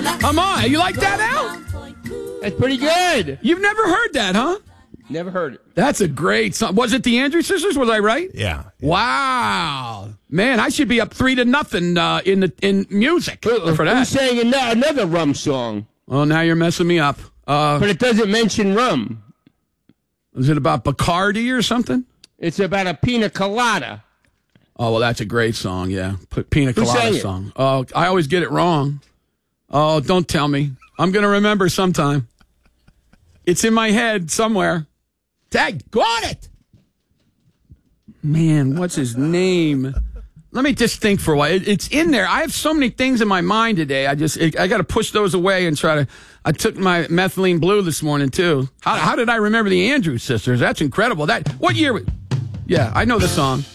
Come on. You like that, Al? That's pretty good. You've never heard that, huh? Never heard it. That's a great song. Was it the Andrews Sisters? Was I right? Yeah. Wow. Man, I should be up 3-0 in music for that. Who's saying another rum song? Oh, now you're messing me up. But it doesn't mention rum. Is it about Bacardi or something? It's about a pina colada. Oh, well, that's a great song, yeah. Pina Colada song. Oh, I always get it wrong. Oh, don't tell me. I'm going to remember sometime. It's in my head somewhere. Got it! Man, what's his name? Let me just think for a while. It's in there. I have so many things in my mind today. I got to push those away and try to. I took my methylene blue this morning too. How did I remember the Andrews Sisters? That's incredible. What year? Yeah, I know the song.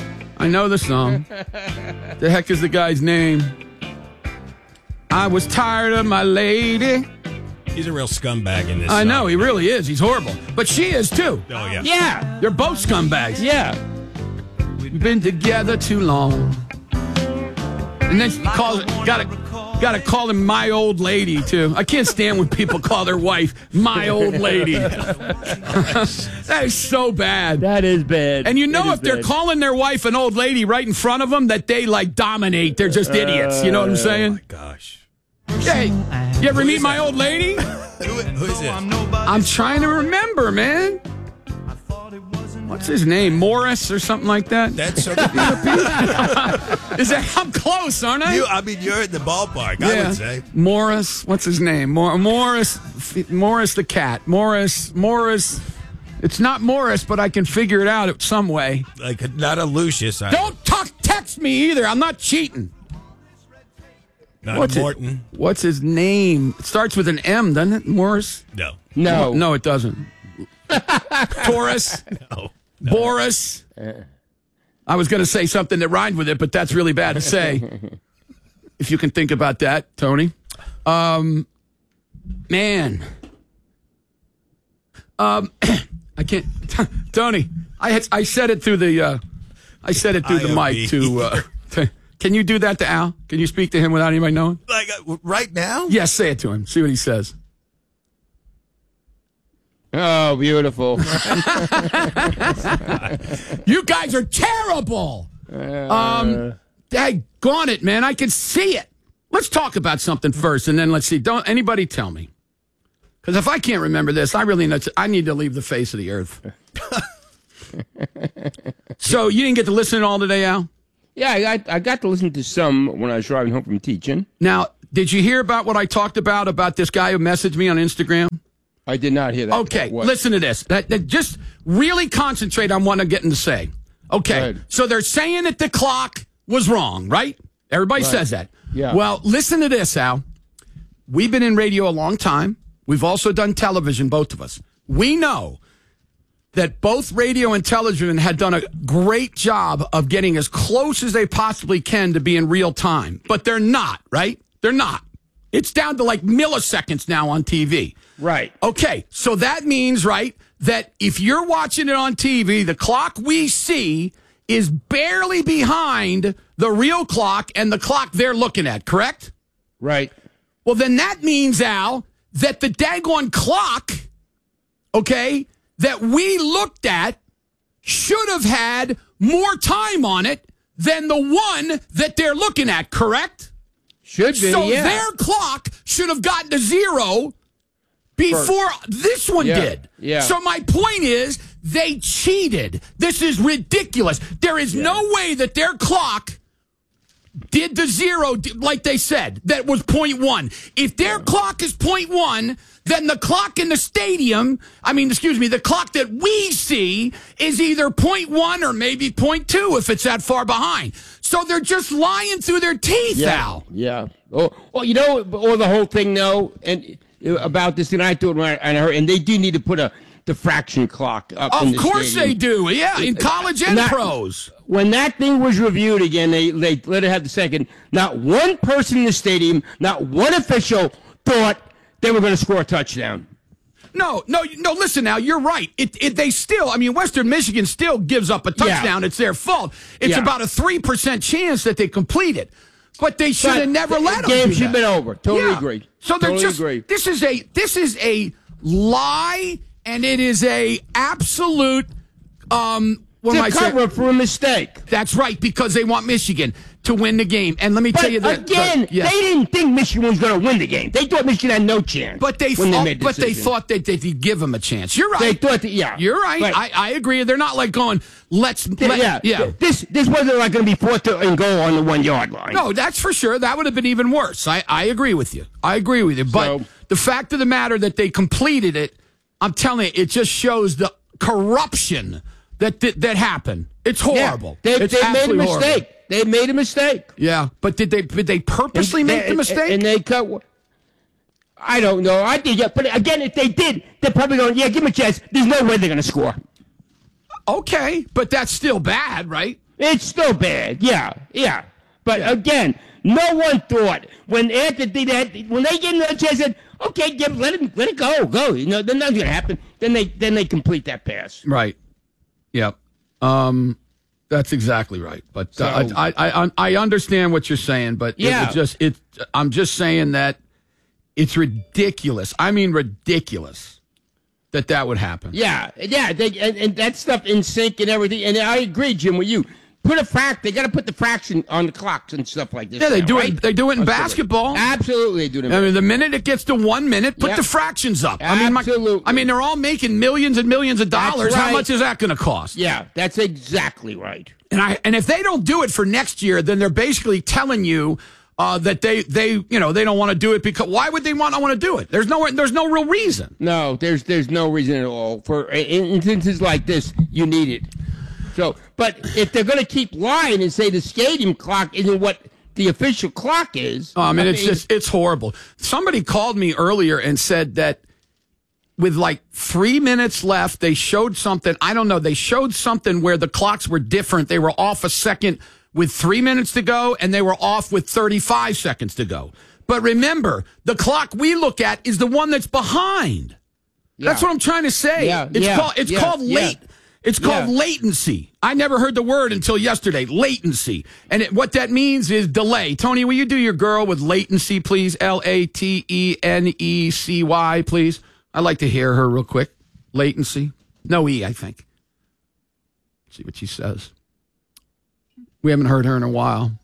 The heck is the guy's name? I was tired of my lady. He's a real scumbag in this I song. know, he really is. He's horrible. But she is too. Oh, yeah. Yeah. They're both scumbags. Yeah. We've been together too long. And then she gotta call him my old lady, too. I can't stand when people call their wife my old lady. That is so bad. That is bad. And if they're calling their wife an old lady right in front of them, that they, dominate. They're just idiots. You know what I'm saying? Oh, my gosh. Hey, you ever meet my old lady? Who is it? I'm trying to remember, man. What's his name? Morris or something like that? That's so Is that? I'm close, aren't I? You're in the ballpark, I would say. Morris. What's his name? Morris the cat. Morris. It's not Morris, but I can figure it out some way. Like, not a Lucius. Don't text me either. I'm not cheating. Not Morton. What's his name? It starts with an M, doesn't it? Morris? No. No, it doesn't. Taurus? No. Boris? I was going to say something that rhymed with it, but that's really bad to say. If you can think about that, Tony. Man. I can't. Tony, I said it through the mic to. Can you do that to Al? Can you speak to him without anybody knowing? Like, right now? Yes, say it to him. See what he says. Oh, beautiful. You guys are terrible. Daggone it, man. I can see it. Let's talk about something first, and then let's see. Don't anybody tell me. Because if I can't remember this, I need to leave the face of the earth. So you didn't get to listen at all today, Al? Yeah, I got to listen to some when I was driving home from teaching. Now, did you hear about what I talked about this guy who messaged me on Instagram? I did not hear that. Okay, listen to this. Just really concentrate on what I'm getting to say. Okay, so they're saying that the clock was wrong, right? Everybody says that. Yeah. Well, listen to this, Al. We've been in radio a long time. We've also done television, both of us. We know that both radio and television had done a great job of getting as close as they possibly can to be in real time. But they're not, right? They're not. It's down to milliseconds now on TV. Right. Okay, so that means, right, that if you're watching it on TV, the clock we see is barely behind the real clock and the clock they're looking at, correct? Right. Well, then that means, Al, that the daggone clock, okay, that we looked at should have had more time on it than the one that they're looking at, correct? Should be, So their clock should have gotten to zero before this one did. Yeah. So my point is, they cheated. This is ridiculous. There is no way that their clock did the zero like they said. That was 0.1. If their clock is 0.1, then the clock in the stadium, the clock that we see is either 0.1 or maybe 0.2 if it's that far behind. So they're just lying through their teeth, Al. Yeah. Oh, well, or the whole thing, though, and about this, and I thought, and they do need to put the fraction clock up in the stadium. Of course they do, yeah, in college and pros. When that thing was reviewed again, they let it have the second. Not one person in the stadium, not one official thought they were going to score a touchdown. No, listen now, you're right. They still, Western Michigan still gives up a touchdown. Yeah. It's their fault. It's about a 3% chance that they complete it. But they should have never let them. Game do should have that. been over. Totally Yeah. agree. So they're totally just agree. this is a lie, and it is a absolute what am I It's a saying? cover for a mistake. That's right, because they want Michigan to win the game. And let me tell you that Again, but, yes. they didn't think Michigan was going to win the game. They thought Michigan had no chance. But they when thought, they made the but they decision. thought that they'd give them a chance. You're right. They thought that, yeah. You're right. But- I agree. They're not like going, yeah. This wasn't like going to be 4th and goal on the 1 yard line. No, that's for sure. That would have been even worse. I agree with you. I agree with you. But So- the fact of the matter that they completed it, I'm telling you, it just shows the corruption that happened. It's horrible. Yeah, they It's made a absolutely mistake. horrible. They made a mistake. Yeah, but did they purposely make the mistake? And they cut. I don't know. I think, yeah, but again, if they did, they're probably going, yeah, give them a chance. There's no way they're going to score. Okay, but that's still bad, right? It's still bad. Yeah. But again, no one thought when Anthony did that, when they gave him a chance, said, okay, let it go. You know, then nothing's going to happen. Then they complete that pass. Right. Yep. That's exactly right. But So- I understand what you're saying, but Yeah. I'm just saying that it's ridiculous. I mean, ridiculous that would happen. Yeah. And that stuff in sync and everything. And I agree, Jim, with you. They got to put the fraction on the clocks and stuff like this. Yeah, they now, do right? it. They do it in basketball. Absolutely, they do it. I mean, the minute it gets to 1 minute, put Yeah. the fractions up. Absolutely. I mean, they're all making millions and millions of dollars. That's How right. much is that going to cost? Yeah, that's exactly right. And if they don't do it for next year, then they're basically telling you that they don't want to do it because why would they want to do it? There's no real reason. No, there's no reason at all for in instances like this. You need it. So, but if they're going to keep lying and say the stadium clock isn't what the official clock is, It's horrible. Somebody called me earlier and said that with like 3 minutes left, they showed something. I don't know. They showed something where the clocks were different. They were off a second with 3 minutes to go, and they were off with 35 seconds to go. But remember, the clock we look at is the one that's behind. Yeah. That's what I'm trying to say. Yeah, It's called late. It's called latency. I never heard the word until yesterday. Latency. And what that means is delay. Tony, will you do your girl with latency, please? Latency, please. I'd like to hear her real quick. Latency. No E, I think. See what she says. We haven't heard her in a while.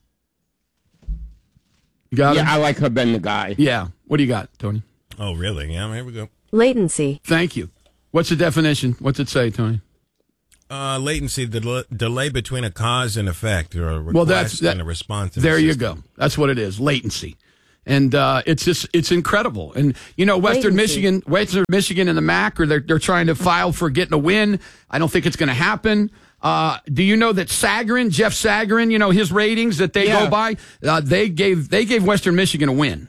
You got yeah, her? I like her being the guy. Yeah. What do you got, Tony? Oh, really? Yeah, here we go. Latency. Thank you. What's the definition? What's it say, Tony? Latency, the delay between a cause and effect, or a request Well, and a response. In There the you system. go. That's what it is. Latency. And it's incredible. And Western Latency. Michigan and the MAC they're trying to file for getting a win. I don't think it's going to happen. Do you know that Jeff Sagarin, his ratings that they go by, they gave Western Michigan a win.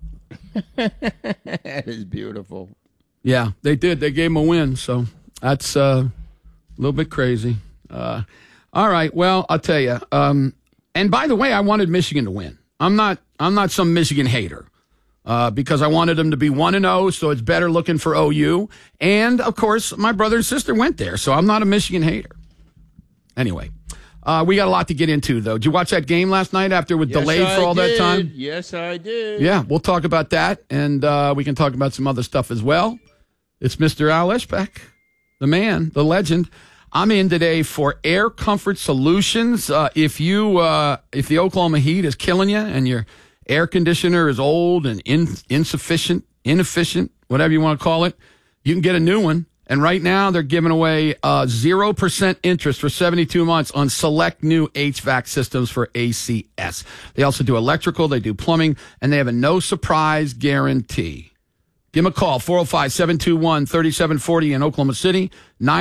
That is beautiful. Yeah, they did. They gave him a win. So that's a little bit crazy. All right. Well, I'll tell you. And by the way, I wanted Michigan to win. I'm not some Michigan hater because I wanted them to be 1-0, so it's better looking for OU. And of course, my brother and sister went there, so I'm not a Michigan hater. Anyway, we got a lot to get into, though. Did you watch that game last night after it was delayed for all that time? Yes, I did. Yeah, we'll talk about that, and we can talk about some other stuff as well. It's Mr. Al Eshbeck, the man, the legend. I'm in today for Air Comfort Solutions. If the Oklahoma heat is killing you and your air conditioner is old and inefficient, whatever you want to call it, you can get a new one. And right now they're giving away 0% interest for 72 months on select new HVAC systems for ACS. They also do electrical, they do plumbing, and they have a no surprise guarantee. Give them a call, 405-721-3740 in Oklahoma City,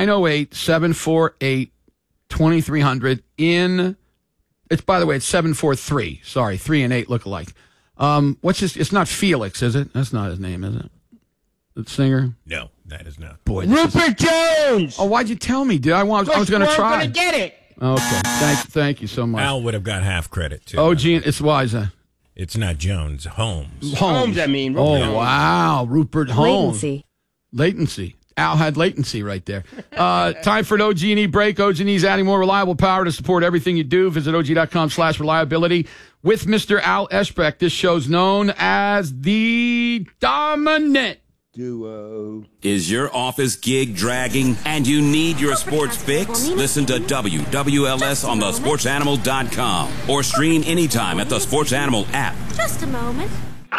908-748-2300 by the way, it's 743. Sorry, 3 and 8 look alike. It's not Felix, is it? That's not his name, is it? The singer? No, that is not. Boy, Rupert Jones. Oh, why'd you tell me, dude? I was going to try. I'm going to get it. Okay, thank you so much. Al would have got half credit, too. Oh, Gene, it's Wiza. It's not Jones, Holmes. Holmes, I mean. Oh, Rupert Jones. wow. Rupert Holmes. Latency. Al had latency right there. Time for an OG&E break. OG&E is adding more reliable power to support everything you do. Visit OG.com/reliability. with Mr. Al Esprecht. This show's known as The Dominant Duo. Is your office gig dragging and you need your sports fix? Listen to WWLS on thesportsanimal.com or stream anytime at the Sports Animal app. Just a moment.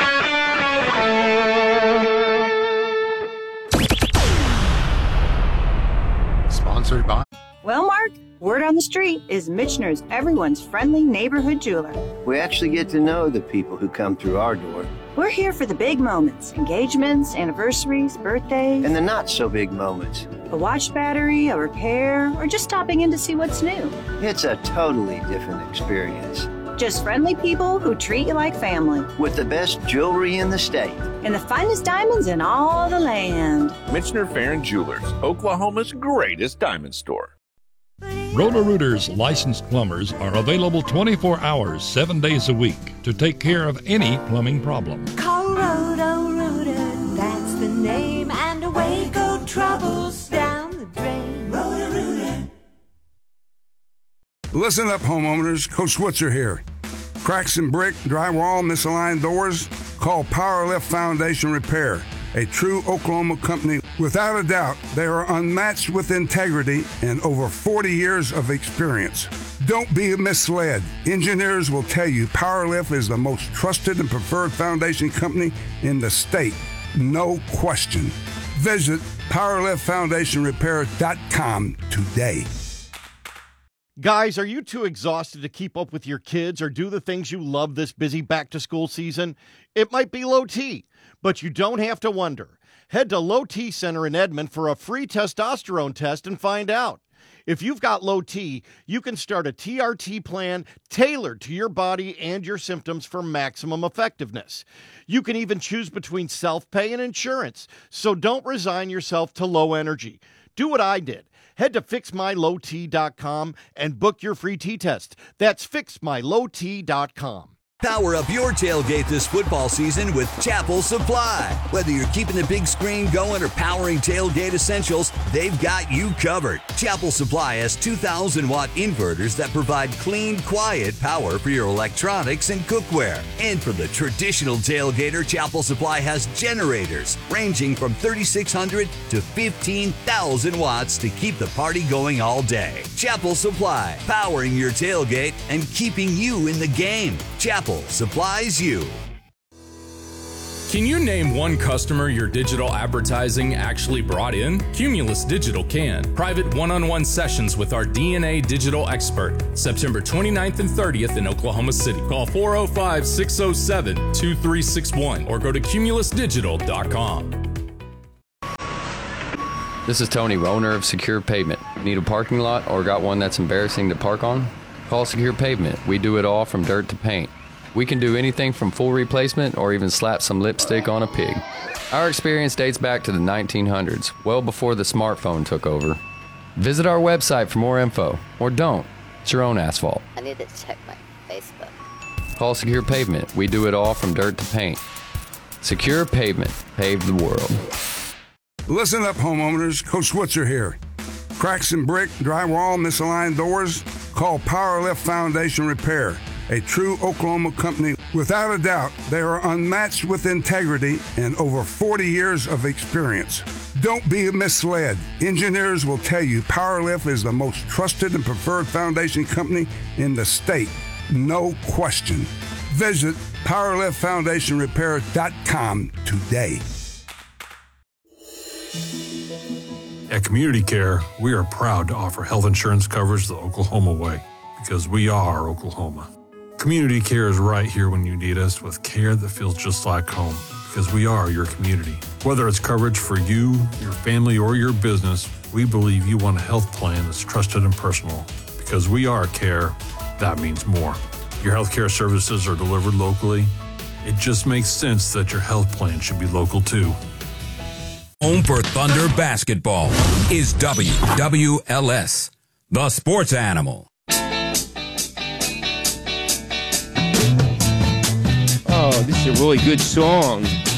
Sponsored by. Well, Mark, word on the street is Michener's everyone's friendly neighborhood jeweler. We actually get to know the people who come through our door. We're here for the big moments, engagements, anniversaries, birthdays, And the not-so-big moments. a watch battery, a repair, or just stopping in to see what's new. It's a totally different experience. Just friendly people who treat you like family. With the best jewelry in the state. And the finest diamonds in all the land. Michener Farron Jewelers, Oklahoma's greatest diamond store. Roto-Rooter's licensed plumbers are available 24 hours, 7 days a week to take care of any plumbing problem. Call Roto-Rooter, that's the name, and away go troubles down the drain. Roto-Rooter. Listen up, homeowners. Coach Switzer here. Cracks in brick, drywall, misaligned doors? Call Powerlift Foundation Repair, a true Oklahoma company. Without a doubt, they are unmatched with integrity and over 40 years of experience. Don't be misled. Engineers will tell you Powerlift is the most trusted and preferred foundation company in the state. No question. Visit PowerliftFoundationRepair.com today. Guys, are you too exhausted to keep up with your kids or do the things you love this busy back-to-school season? It might be low T, but you don't have to wonder. Head to Low T Center in Edmond for a free testosterone test and find out. If you've got low T, you can start a TRT plan tailored to your body and your symptoms for maximum effectiveness. You can even choose between self-pay and insurance, so don't resign yourself to low energy. Do what I did. Head to fixmylowt.com and book your free T-test. That's fixmylowt.com. Power up your tailgate this football season with Chapel Supply. Whether you're keeping the big screen going or powering tailgate essentials, they've got you covered. Chapel Supply has 2,000-watt inverters that provide clean, quiet power for your electronics and cookware. And for the traditional tailgater, Chapel Supply has generators ranging from 3,600 to 15,000 watts to keep the party going all day. Chapel Supply, powering your tailgate and keeping you in the game. Chapel supplies you. Can you name one customer your digital advertising actually brought in? Cumulus Digital can. Private one-on-one sessions with our DNA digital expert. September 29th and 30th in Oklahoma City. Call 405-607-2361 or go to cumulusdigital.com. This is Tony, owner of Secure Pavement. Need a parking lot or got one that's embarrassing to park on? Call Secure Pavement. We do it all from dirt to paint. We can do anything from full replacement or even slap some lipstick on a pig. Our experience dates back to the 1900s, well before the smartphone took over. Visit our website for more info, or don't. It's your own asphalt. I need to check my Facebook. Call Secure Pavement. We do it all from dirt to paint. Secure Pavement. Pave the world. Listen up, homeowners. Coach Switzer here. Cracks in brick, drywall, misaligned doors? Call Powerlift Foundation Repair, a true Oklahoma company. Without a doubt, they are unmatched with integrity and over 40 years of experience. Don't be misled. Engineers will tell you Powerlift is the most trusted and preferred foundation company in the state. No question. Visit PowerliftFoundationRepair.com today. At Community Care, we are proud to offer health insurance coverage the Oklahoma way, because we are Oklahoma. Community Care is right here when you need us with care that feels just like home, because we are your community. Whether it's coverage for you, your family, or your business, we believe you want a health plan that's trusted and personal. Because we are care, that means more. Your healthcare services are delivered locally. It just makes sense that your health plan should be local too. Home for Thunder basketball is WWLS, the sports animal. Oh, this is a really good song.